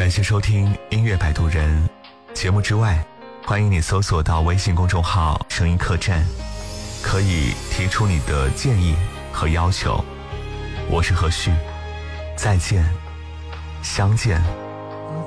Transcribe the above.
感谢收听音乐摆渡人。节目之外，欢迎你搜索到微信公众号声音客栈，可以提出你的建议和要求。我是何旭，再见，相见。